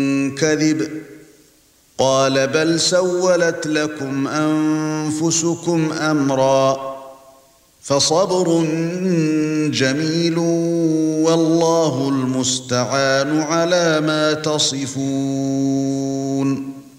كذب قال بل سولت لكم أنفسكم أمرا فصبر جميل والله المستعان على ما تصفون